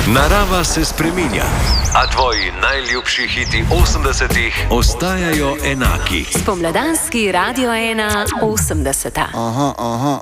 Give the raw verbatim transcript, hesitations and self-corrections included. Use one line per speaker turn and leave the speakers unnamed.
Narava se spreminja, a tvoji najljubši hiti osemdesetih ostajajo enaki.
Spomladanski Radio ena osemdeseta.
Aha, aha.